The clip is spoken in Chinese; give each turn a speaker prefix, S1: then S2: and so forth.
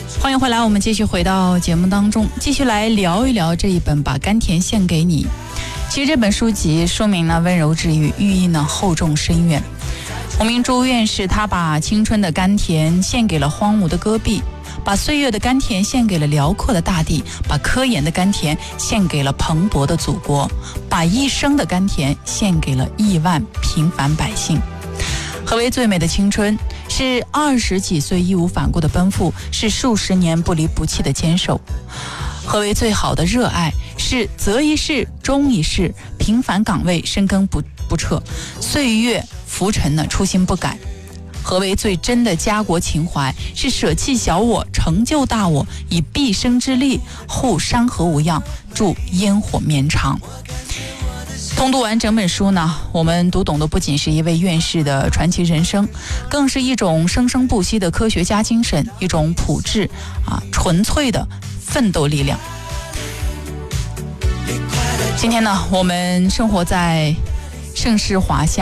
S1: 欢迎回来，我们继续回到节目当中，继续来聊一聊这一本《把甘甜献给你》。其实这本书籍书名呢温柔治愈，寓意呢厚重深远。洪明珠院士他把青春的甘甜献给了荒芜的戈壁，把岁月的甘甜献给了辽阔的大地，把科研的甘甜献给了蓬勃的祖国，把一生的甘甜献给了亿万平凡百姓。何为最美的青春？是20几岁义无反顾的奔赴，是数十年不离不弃的坚守。何为最好的热爱？是择一事终一事，平凡岗位深耕不撤，岁月浮沉的初心不改。何为最真的家国情怀？是舍弃小我，成就大我，以毕生之力护山河无恙，助烟火绵长。通读完整本书呢，我们读懂的不仅是一位院士的传奇人生，更是一种生生不息的科学家精神，一种朴质纯粹的奋斗力量。今天呢，我们生活在盛世华夏。